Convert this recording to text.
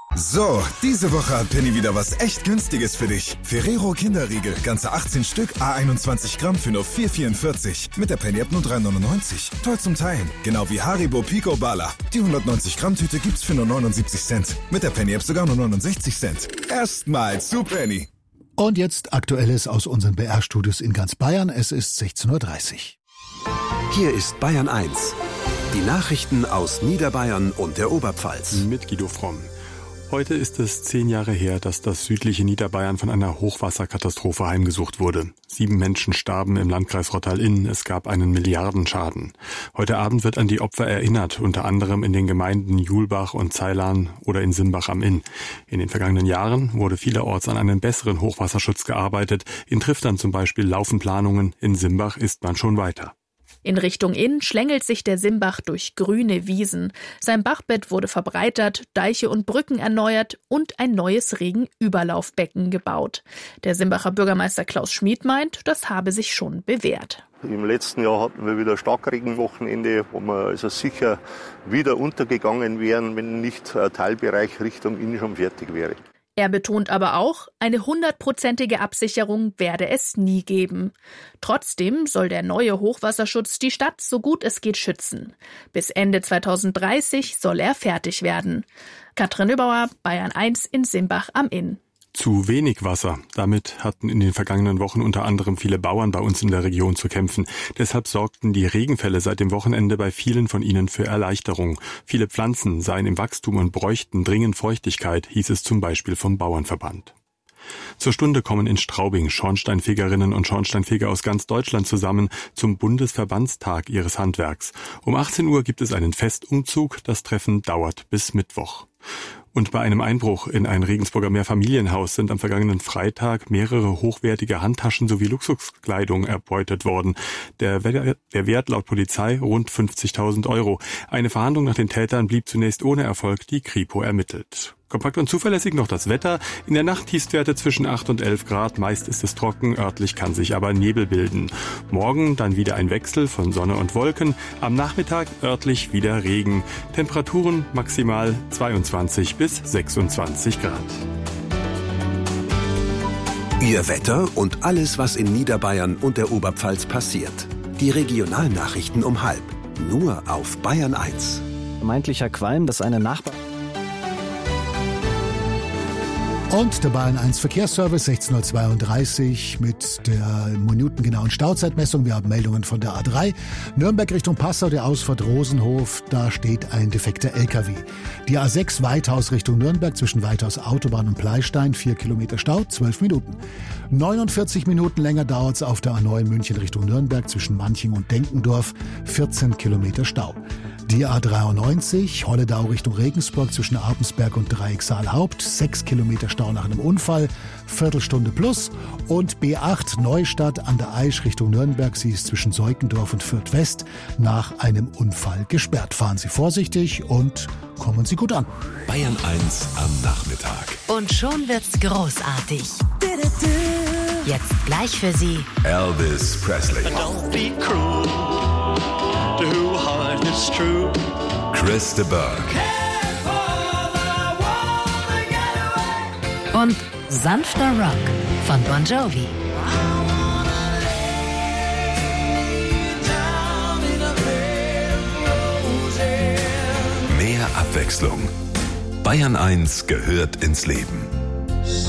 So, diese Woche hat Penny wieder was echt Günstiges für dich. Ferrero Kinderriegel, ganze 18 Stück, A21 Gramm für nur 4,44. Mit der Penny-App nur 3,99. Toll zum Teilen. Genau wie Haribo Pico Bala. Die 190 Gramm Tüte gibt's für nur 79 Cent. Mit der Penny-App sogar nur 69 Cent. Erstmal zu Penny. Und jetzt Aktuelles aus unseren BR-Studios in ganz Bayern. Es ist 16:30 Uhr. Hier ist Bayern 1. Die Nachrichten aus Niederbayern und der Oberpfalz. Mit Guido Fromm. Heute ist es 10 Jahre her, dass das südliche Niederbayern von einer Hochwasserkatastrophe heimgesucht wurde. 7 Menschen starben im Landkreis Rottal-Inn. Es gab einen Milliardenschaden. Heute Abend wird an die Opfer erinnert, unter anderem in den Gemeinden Julbach und Zeilan oder in Simbach am Inn. In den vergangenen Jahren wurde vielerorts an einem besseren Hochwasserschutz gearbeitet. In Triftern zum Beispiel laufen Planungen. In Simbach ist man schon weiter. In Richtung Inn schlängelt sich der Simbach durch grüne Wiesen. Sein Bachbett wurde verbreitert, Deiche und Brücken erneuert und ein neues Regenüberlaufbecken gebaut. Der Simbacher Bürgermeister Klaus Schmid meint, das habe sich schon bewährt. Im letzten Jahr hatten wir wieder Starkregenwochenende, wo wir also sicher wieder untergegangen wären, wenn nicht ein Teilbereich Richtung Inn schon fertig wäre. Er betont aber auch, eine 100%ige Absicherung werde es nie geben. Trotzdem soll der neue Hochwasserschutz die Stadt so gut es geht schützen. Bis Ende 2030 soll er fertig werden. Katrin Nöbauer, Bayern 1 in Simbach am Inn. Zu wenig Wasser. Damit hatten in den vergangenen Wochen unter anderem viele Bauern bei uns in der Region zu kämpfen. Deshalb sorgten die Regenfälle seit dem Wochenende bei vielen von ihnen für Erleichterung. Viele Pflanzen seien im Wachstum und bräuchten dringend Feuchtigkeit, hieß es zum Beispiel vom Bauernverband. Zur Stunde kommen in Straubing Schornsteinfegerinnen und Schornsteinfeger aus ganz Deutschland zusammen zum Bundesverbandstag ihres Handwerks. Um 18 Uhr gibt es einen Festumzug. Das Treffen dauert bis Mittwoch. Und bei einem Einbruch in ein Regensburger Mehrfamilienhaus sind am vergangenen Freitag mehrere hochwertige Handtaschen sowie Luxuskleidung erbeutet worden. Der Wert laut Polizei rund 50.000 Euro. Eine Fahndung nach den Tätern blieb zunächst ohne Erfolg, die Kripo ermittelt. Kompakt und zuverlässig noch das Wetter. In der Nacht Tiefstwerte zwischen 8 und 11 Grad. Meist ist es trocken, örtlich kann sich aber Nebel bilden. Morgen dann wieder ein Wechsel von Sonne und Wolken. Am Nachmittag örtlich wieder Regen. Temperaturen maximal 22 bis 26 Grad. Ihr Wetter und alles, was in Niederbayern und der Oberpfalz passiert. Die Regionalnachrichten um 12:30. Nur auf Bayern 1. Vermeintlicher Qualm, dass eine Nachbar... Und der Bayern 1 Verkehrsservice 16:32 Uhr mit der minutengenauen Stauzeitmessung. Wir haben Meldungen von der A3. Nürnberg Richtung Passau, der Ausfahrt Rosenhof, da steht ein defekter LKW. Die A6 Weithaus Richtung Nürnberg zwischen Weithaus Autobahn und Pleistein, 4 Kilometer Stau, 12 Minuten. 49 Minuten länger dauert es auf der A9 München Richtung Nürnberg zwischen Manching und Denkendorf, 14 Kilometer Stau. Die A93 Holledau Richtung Regensburg zwischen Abensberg und Dreiecksaal-Haupt, 6 Kilometer Stau nach einem Unfall, Viertelstunde plus. Und B8 Neustadt an der Aisch Richtung Nürnberg, sie ist zwischen Seukendorf und Fürth West nach einem Unfall gesperrt. Fahren Sie vorsichtig und kommen Sie gut an. Bayern 1 am Nachmittag. Und schon wird's großartig. Jetzt gleich für Sie Elvis Presley. Don't be cruel to who heart is true. Chris de Burgh. und sanfter Rock von Bon Jovi. Mehr Abwechslung. Bayern 1 gehört ins Leben.